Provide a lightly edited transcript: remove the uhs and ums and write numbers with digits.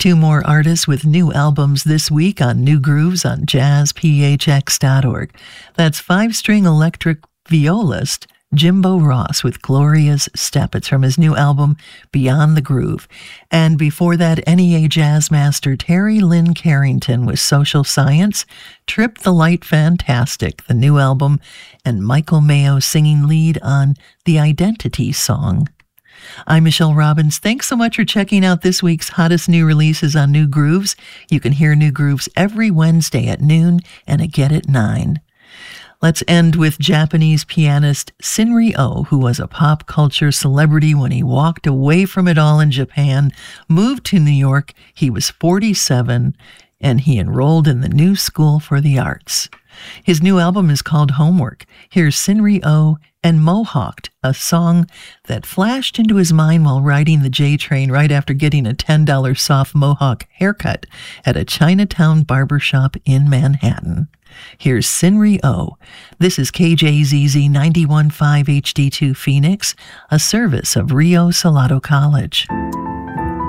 Two more artists with new albums this week on New Grooves on jazzphx.org. That's five-string electric violist Jimbo Ross with Gloria's Step. It's from his new album, Beyond the Groove. And before that, NEA jazz master Terry Lynn Carrington with Social Science, Trip the Light Fantastic, the new album, and Michael Mayo singing lead on The Identity Song. I'm Michelle Robbins. Thanks so much for checking out this week's hottest new releases on New Grooves. You can hear New Grooves every Wednesday at noon and again at 9. Let's end with Japanese pianist Shinri Oh, who was a pop culture celebrity when he walked away from it all in Japan, moved to New York. He was 47, and he enrolled in the New School for the Arts. His new album is called Homework. Here's Shinri Oh and Mohawked, a song that flashed into his mind while riding the J train right after getting a $10 soft mohawk haircut at a Chinatown barbershop in Manhattan. Here's Shinri Oh. This is KJZZ 91.5 HD2 Phoenix, a service of Rio Salado College.